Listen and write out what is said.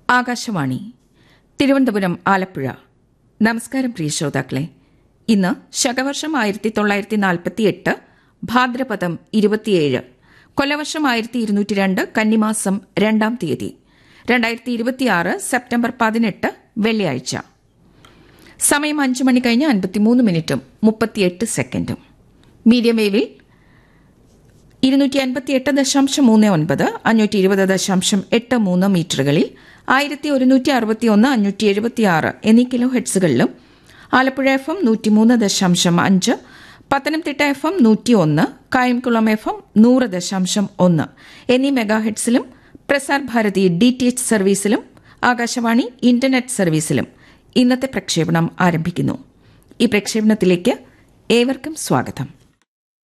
ആകാശവാണി തിരുവനന്തപുരം ആലപ്പുഴ. നമസ്കാരം പ്രിയ ശ്രോതാക്കളെ. ഇന്ന് ശകവർഷം 1948 ഭാദ്രപദം 27, കൊല്ലവർഷം 1202 കന്നിമാസം 2-ാം തീയതി, 2026 സെപ്റ്റംബർ 18 വെള്ളിയാഴ്ച. സമയം 5 മണി കഴിഞ്ഞ് 53 മിനിറ്റും 38 സെക്കൻഡും. മീഡിയം വേവിൽ 258.39, 520.83 മീറ്ററുകളിൽ 1161, 576 എന്നീ kilo ഹെഡ്സുകളിലും, Alappuzha FM 103.5, Pathanamthitta FM 101, Kayamkulam FM 100.1 എന്നീ mega ഹെഡ്സിലും, Prasar Bharati DTH സർവീസിലും, Akashvani internet സർവീസിലും ഇന്നത്തെ പ്രക്ഷേപണം ആരംഭിക്കുന്നു. ഈ പ്രക്ഷേപണത്തിലേക്ക് ഏവർക്കും സ്വാഗതം.